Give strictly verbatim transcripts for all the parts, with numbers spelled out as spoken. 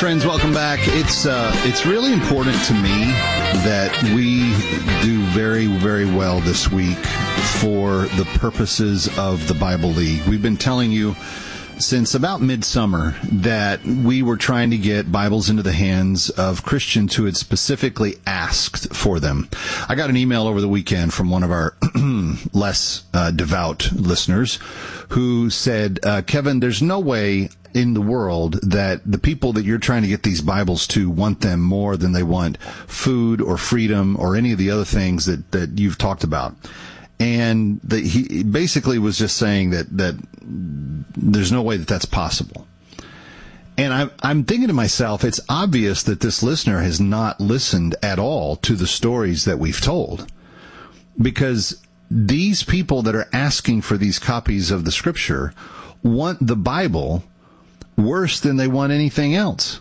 Friends, welcome back. It's uh, it's really important to me that we do very, very well this week for the purposes of the Bible League. We've been telling you since about midsummer that we were trying to get Bibles into the hands of Christians who had specifically asked for them. I got an email over the weekend from one of our less uh, devout listeners who said, uh, Kevin, there's no way in the world that the people that you're trying to get these Bibles to want them more than they want food or freedom or any of the other things that, that you've talked about. And the, he basically was just saying that, that there's no way that that's possible. And I'm, I'm thinking to myself, it's obvious that this listener has not listened at all to the stories that we've told. Because these people that are asking for these copies of the Scripture want the Bible worse than they want anything else.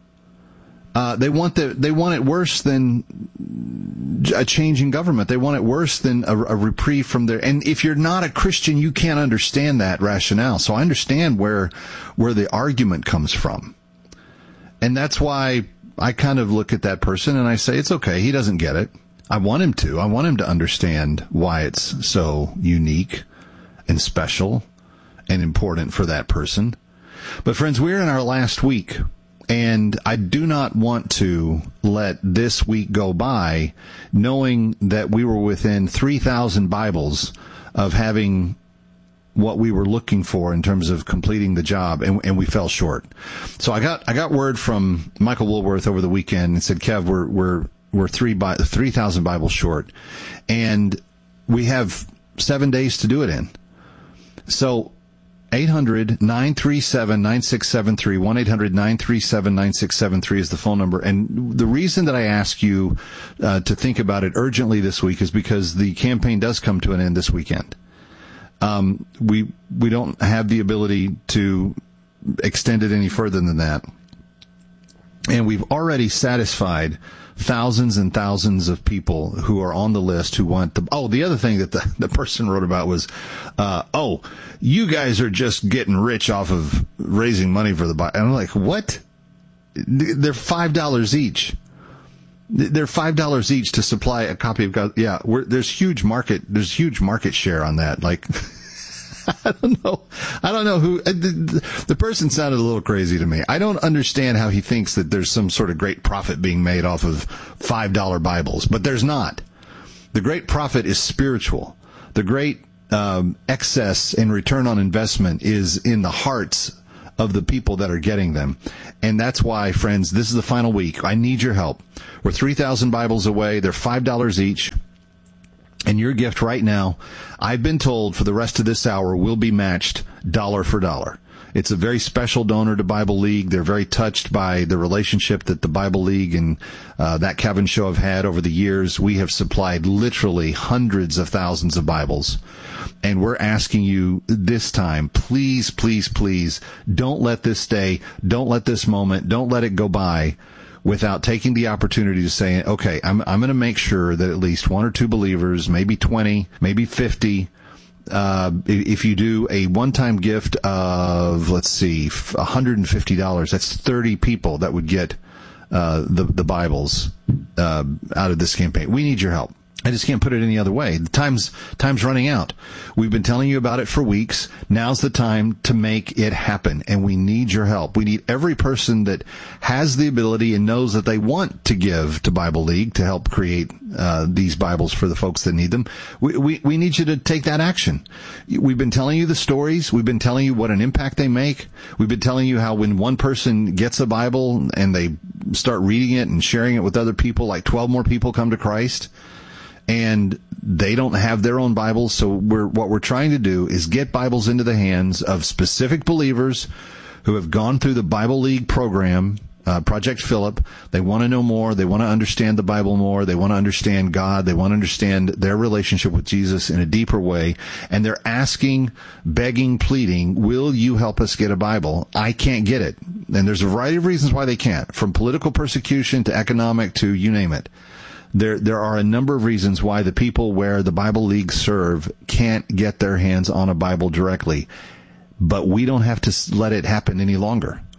Uh, they want the, they want it worse than a change in government. They want it worse than a, a reprieve from their, and if you're not a Christian, you can't understand that rationale. So I understand where, where the argument comes from. And that's why I kind of look at that person and I say, it's okay. He doesn't get it. I want him to. I want him to understand why it's so unique and special and important for that person. But friends, we're in our last week, and I do not want to let this week go by knowing that we were within three thousand Bibles of having what we were looking for in terms of completing the job, and, and we fell short. So I got I got word from Michael Woolworth over the weekend and said, Kev, we're we're we're three by three thousand Bibles short, and we have seven days to do it in. So eight hundred, nine three seven, nine six seven three, one eight hundred, nine three seven, nine six seven three is the phone number. And the reason that I ask you uh, to think about it urgently this week is because the campaign does come to an end this weekend. Um, we we don't have the ability to extend it any further than that. And we've already satisfied thousands and thousands of people who are on the list who want the, oh, the other thing that the, the person wrote about was, uh, oh, you guys are just getting rich off of raising money for the Bible. And I'm like, what? They're five dollars each. They're five dollars each to supply a copy of God. Yeah, we're, there's huge market, there's huge market share on that. Like, I don't know. I don't know who, the, the person sounded a little crazy to me. I don't understand how he thinks that there's some sort of great profit being made off of five dollar Bibles, but there's not. The great profit is spiritual. The great um, excess in return on investment is in the hearts of the people that are getting them. And that's why, friends, this is the final week. I need your help. We're three thousand Bibles away. They're five dollars each. And your gift right now, I've been told for the rest of this hour, will be matched dollar for dollar. It's a very special donor to Bible League. They're very touched by the relationship that the Bible League and uh, that Kevin Show have had over the years. We have supplied literally hundreds of thousands of Bibles. And we're asking you this time, please, please, please, don't let this day, don't let this moment, don't let it go by without taking the opportunity to say, okay, I'm, I'm going to make sure that at least one or two believers, maybe twenty, maybe fifty, uh, if you do a one-time gift of, let's see, one hundred fifty dollars, that's thirty people that would get, uh, the, the Bibles, uh, out of this campaign. We need your help. I just can't put it any other way. The time's, time's running out. We've been telling you about it for weeks. Now's the time to make it happen, and we need your help. We need every person that has the ability and knows that they want to give to Bible League to help create uh, these Bibles for the folks that need them. We, we, we need you to take that action. We've been telling you the stories. We've been telling you what an impact they make. We've been telling you how when one person gets a Bible and they start reading it and sharing it with other people, like twelve more people come to Christ. And they don't have their own Bibles, so we're, what we're trying to do is get Bibles into the hands of specific believers who have gone through the Bible League program, uh, Project Philip. They want to know more. They want to understand the Bible more. They want to understand God. They want to understand their relationship with Jesus in a deeper way. And they're asking, begging, pleading, will you help us get a Bible? I can't get it. And there's a variety of reasons why they can't, from political persecution to economic to you name it. There, there are a number of reasons why the people where the Bible League serve can't get their hands on a Bible directly. But we don't have to let it happen any longer.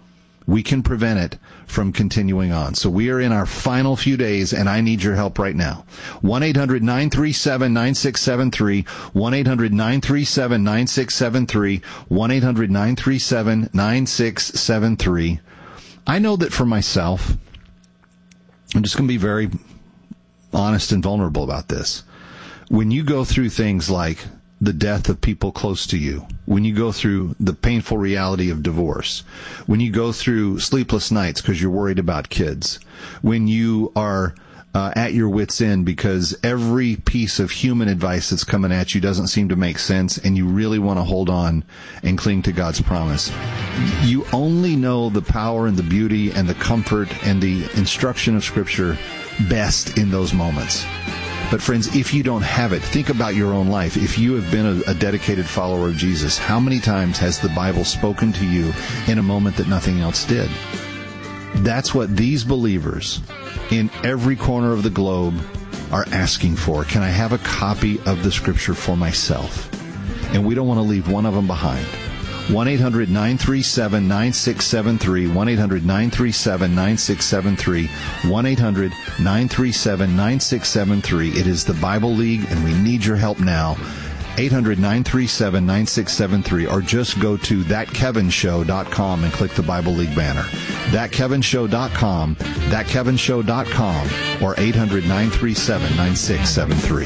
we can prevent it from continuing on. So we are in our final few days, and I need your help right now. one eight hundred nine three seven nine six seven three, one eight hundred nine three seven nine six seven three, one eight hundred nine three seven nine six seven three. I know that for myself, I'm just going to be very honest and vulnerable about this. When you go through things like the death of people close to you, when you go through the painful reality of divorce, when you go through sleepless nights because you're worried about kids, when you are uh, at your wit's end because every piece of human advice that's coming at you doesn't seem to make sense, and you really want to hold on and cling to God's promise, you only know the power and the beauty and the comfort and the instruction of Scripture best in those moments. But friends, if you don't have it, think about your own life. If you have been a, a dedicated follower of Jesus, how many times has the Bible spoken to you in a moment that nothing else did? That's what these believers in every corner of the globe are asking for. Can I have a copy of the Scripture for myself? And we don't want to leave one of them behind. one eight hundred nine three seven nine six seven three, one eight hundred nine three seven nine six seven three, one eight hundred nine three seven nine six seven three. It is the Bible League, and we need your help now. eight hundred nine three seven nine six seven three, or just go to that kevin show dot com and click the Bible League banner. that kevin show dot com, that kevin show dot com, or eight hundred nine three seven nine six seven three.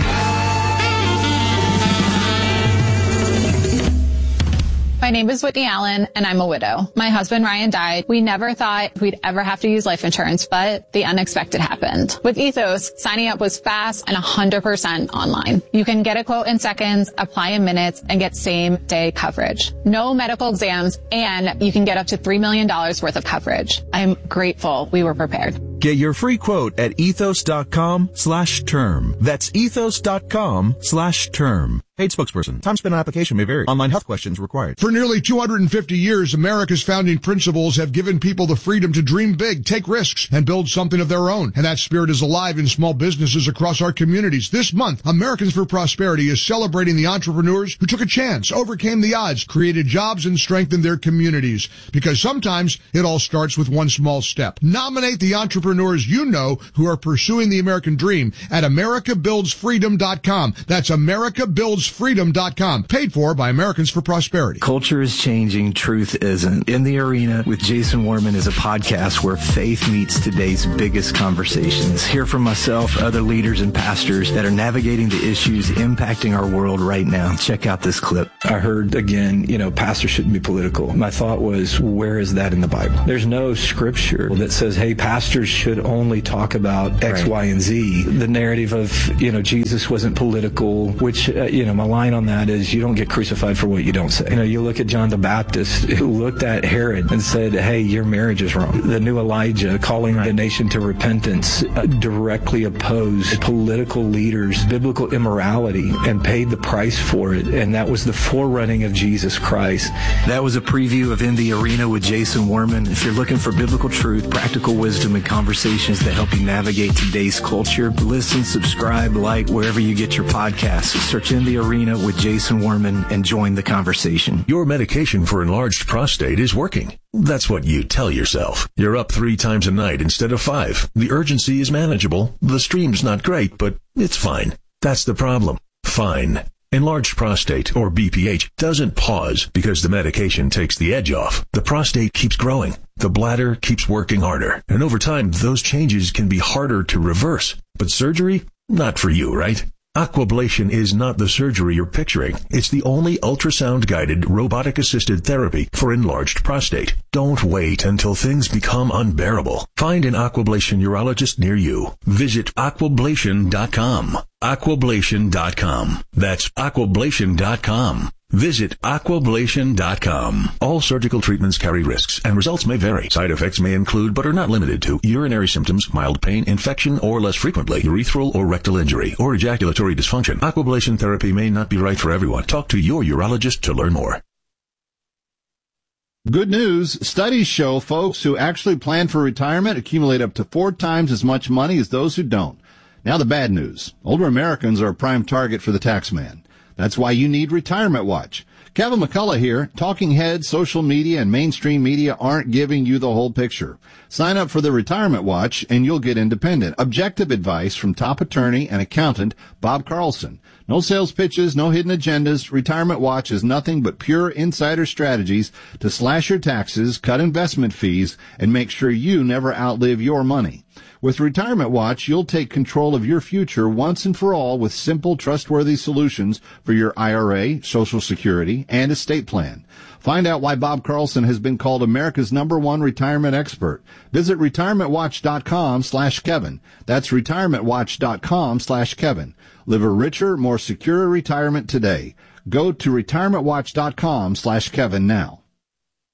My name is Whitney Allen, and I'm a widow. My husband, Ryan, died. We never thought we'd ever have to use life insurance, but the unexpected happened. With Ethos, signing up was fast and one hundred percent online. You can get a quote in seconds, apply in minutes, and get same-day coverage. No medical exams, and you can get up to three million dollars worth of coverage. I'm grateful we were prepared. Get your free quote at ethos.com slash term. That's ethos.com slash term. Paid spokesperson. Time spent on application may vary. Online health questions required. For nearly two hundred fifty years, America's founding principles have given people the freedom to dream big, take risks, and build something of their own. And that spirit is alive in small businesses across our communities. This month, Americans for Prosperity is celebrating the entrepreneurs who took a chance, overcame the odds, created jobs, and strengthened their communities. Because sometimes it all starts with one small step. Nominate the entrepreneurs you know who are pursuing the American dream at america builds freedom dot com. That's america builds freedom dot com. Paid for by Americans for Prosperity. Culture is changing, truth isn't. In the Arena with Jason Warman is a podcast where faith meets today's biggest conversations. Hear from myself, other leaders and pastors that are navigating the issues impacting our world right now. Check out this clip. I heard again, you know, pastors shouldn't be political. My thought was, where is that in the Bible? There's no scripture that says, hey, pastors should only talk about X, right. Y, and Z. The narrative of, you know, Jesus wasn't political, which, uh, you know, my line on that is you don't get crucified for what you don't say. You know, you look at John the Baptist, who looked at Herod and said, hey, your marriage is wrong. The new Elijah calling right. the nation to repentance uh, directly opposed political leaders, biblical immorality, and paid the price for it. And that was the forerunning of Jesus Christ. That was a preview of In the Arena with Jason Warman. If you're looking for biblical truth, practical wisdom, and conversations that help you navigate today's culture, listen, subscribe, like wherever you get your podcasts. Search In the Arena with Jason Warman and join the conversation. Your medication for enlarged prostate is working. That's what you tell yourself. You're up three times a night instead of five. The urgency is manageable. The stream's not great, but it's fine. That's the problem. Fine. Enlarged prostate, or B P H, doesn't pause because the medication takes the edge off. The prostate keeps growing. The bladder keeps working harder. And over time, those changes can be harder to reverse. But surgery? Not for you, right? Aquablation is not the surgery you're picturing. It's the only ultrasound-guided, robotic-assisted therapy for enlarged prostate. Don't wait until things become unbearable. Find an Aquablation urologist near you. Visit aquablation dot com. aquablation dot com. That's aquablation dot com. Visit aquablation dot com. All surgical treatments carry risks, and results may vary. Side effects may include, but are not limited to, urinary symptoms, mild pain, infection, or less frequently, urethral or rectal injury, or ejaculatory dysfunction. Aquablation therapy may not be right for everyone. Talk to your urologist to learn more. Good news. Studies show folks who actually plan for retirement accumulate up to four times as much money as those who don't. Now the bad news. Older Americans are a prime target for the tax man. That's why you need Retirement Watch. Kevin McCullough here. Talking heads, social media, and mainstream media aren't giving you the whole picture. Sign up for the Retirement Watch and you'll get independent, objective advice from top attorney and accountant Bob Carlson. No sales pitches, no hidden agendas. Retirement Watch is nothing but pure insider strategies to slash your taxes, cut investment fees, and make sure you never outlive your money. With Retirement Watch, you'll take control of your future once and for all with simple, trustworthy solutions for your I R A, Social Security, and estate plan. Find out why Bob Carlson has been called America's number one retirement expert. Visit retirementwatch.com slash Kevin. That's retirementwatch.com slash Kevin. Live a richer, more secure retirement today. Go to retirementwatch.com slash Kevin now.